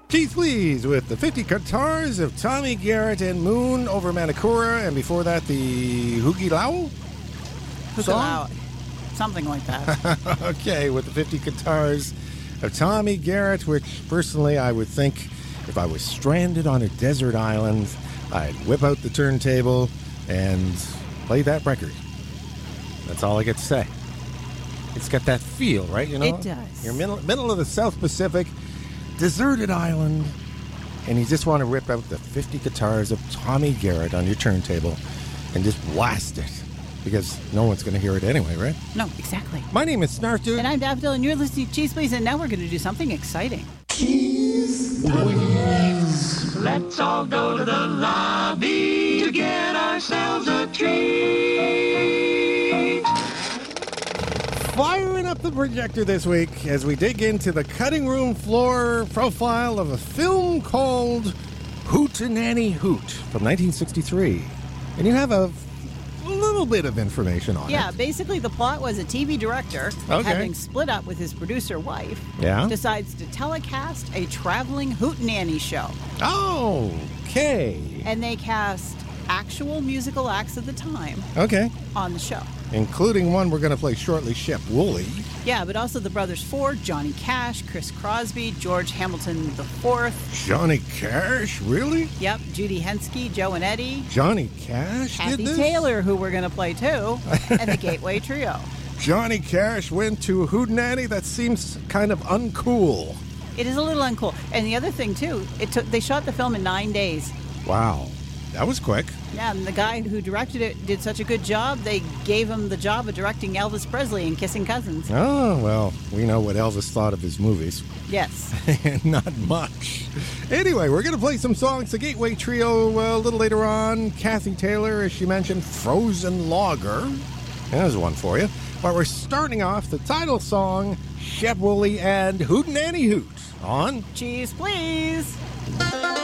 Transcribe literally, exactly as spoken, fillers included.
Keith Please with the fifty Guitars of Tommy Garrett and Moon over Manakura, and before that, the Hoogie Lau song? Something like that. Okay, with the fifty Guitars of Tommy Garrett, which personally I would think if I was stranded on a desert island, I'd whip out the turntable and play that record. That's all I get to say. It's got that feel, right? You know, it does. You're middle, middle of the South Pacific, deserted island, and you just want to rip out the fifty Guitars of Tommy Garrett on your turntable and just blast it, because no one's going to hear it anyway, right? No, exactly. My name is Snarf Dude. And I'm Daffodil, and you're listening to Cheese Please, and now we're going to do something exciting. Cheese Please. Let's all go to the lobby to get ourselves a treat. Firing up the projector this week as we dig into the cutting room floor profile of a film called Hootenanny Hoot from nineteen sixty-three. And you have a little bit of information on yeah, it. Yeah, basically the plot was a T V director, okay. having split up with his producer wife, yeah? decides to telecast a traveling hootenanny show. Oh, okay. And they cast actual musical acts of the time okay. on the show. Including one we're going to play shortly, Shep Woolley. Yeah, but also the brothers Ford, Johnny Cash, Chris Crosby, George Hamilton the fourth. Johnny Cash? Really? Yep, Judy Henske, Joe and Eddie. Johnny Cash Kathy did this? Taylor, who we're going to play too, and the Gateway Trio. Johnny Cash went to Hootenanny? That seems kind of uncool. It is a little uncool. And the other thing, too, it took they shot the film in nine days. Wow. That was quick. Yeah, and the guy who directed it did such a good job, they gave him the job of directing Elvis Presley in Kissing Cousins. Oh, well, we know what Elvis thought of his movies. Yes. Not much. Anyway, we're going to play some songs. The Gateway Trio uh, a little later on. Kathy Taylor, as she mentioned, Frozen Lager. There's one for you. But we're starting off the title song, Shep Woolley and Hootenanny Hoot on Cheese Please.